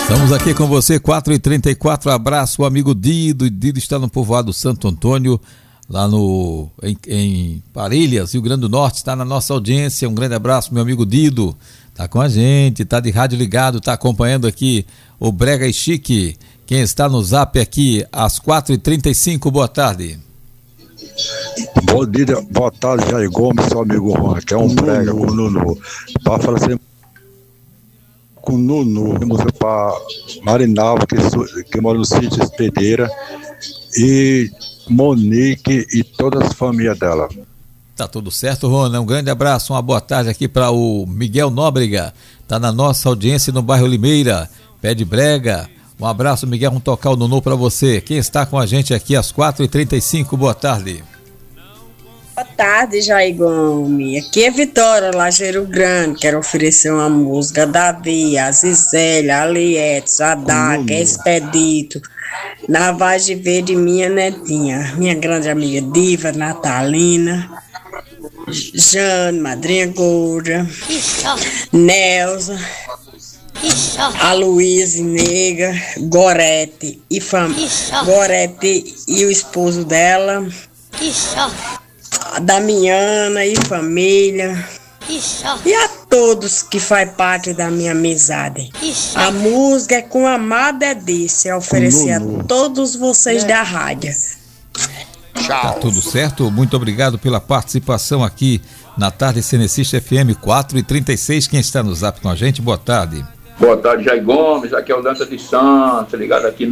Estamos aqui com você, 4h34, abraço o amigo Dido. Dido está no povoado Santo Antônio, lá em Parelhas, Rio Grande do Norte, está na nossa audiência. Um grande abraço, meu amigo Dido, está com a gente, está de rádio ligado, está acompanhando aqui o Brega e Chique. Quem está no zap aqui às 4h35, boa tarde. Bom dia, boa tarde, Jair Gomes, seu amigo Juan, que é um Brega com o Nuno. Para falar assim, com o Nuno, temos para Marinalva, que mora no sítio Espedeira, e Monique e todas as famílias dela. Tá tudo certo, Rona. Um grande abraço, uma boa tarde aqui para o Miguel Nóbrega, tá na nossa audiência no bairro Limeira, pé de Brega. Um abraço, Miguel, vamos tocar o Nuno para você. Quem está com a gente aqui às 4h35, boa tarde. Boa tarde, Jair Gomes. Aqui é Vitória, Lajeiro Grande. Quero oferecer uma música a Davi, a Zizélia, a Lietes, a Daca, a Expedito, na Vagem Verde, minha netinha, minha grande amiga Diva, Natalina, Jane, Madrinha Goura, Nelza, a Luísa Nega, Gorete Gorete e o esposo dela, a Damiana e família, e a todos que faz parte da minha amizade. A música é com Amada Edice, a oferecer a todos vocês da rádio. Tá tudo certo, muito obrigado pela participação aqui na Tarde Cenecista FM 4h36. Quem está no zap com a gente, boa tarde. Boa tarde, Jair Gomes, aqui é o Dança de Santos, ligado aqui